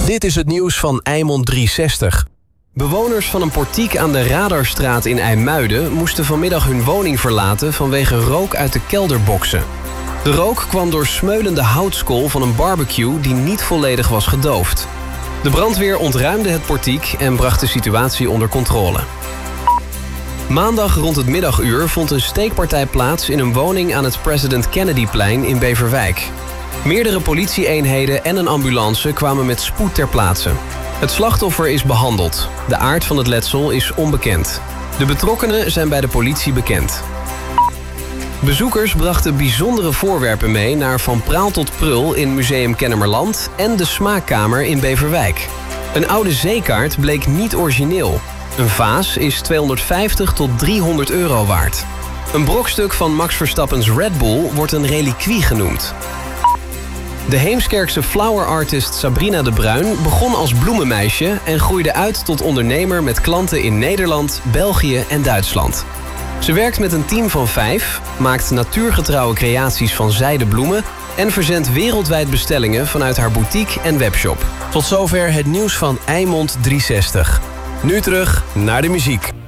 Dit is het nieuws van Eimond 360. Bewoners van een portiek aan de Radarstraat in IJmuiden moesten vanmiddag hun woning verlaten vanwege rook uit de kelderboxen. De rook kwam door smeulende houtskool van een barbecue die niet volledig was gedoofd. De brandweer ontruimde het portiek en bracht de situatie onder controle. Maandag rond het middaguur vond een steekpartij plaats in een woning aan het President Kennedyplein in Beverwijk. Meerdere politieeenheden en een ambulance kwamen met spoed ter plaatse. Het slachtoffer is behandeld. De aard van het letsel is onbekend. De betrokkenen zijn bij de politie bekend. Bezoekers brachten bijzondere voorwerpen mee naar Van Praal tot Prul in Museum Kennemerland en de Smaakkamer in Beverwijk. Een oude zeekaart bleek niet origineel. Een vaas is 250 tot 300 euro waard. Een brokstuk van Max Verstappens Red Bull wordt een reliquie genoemd. De Heemskerkse flower artist Sabrina de Bruin begon als bloemenmeisje en groeide uit tot ondernemer met klanten in Nederland, België en Duitsland. Ze werkt met een team van 5, maakt natuurgetrouwe creaties van zijdebloemen en verzendt wereldwijd bestellingen vanuit haar boutique en webshop. Tot zover het nieuws van Eimond 360. Nu terug naar de muziek.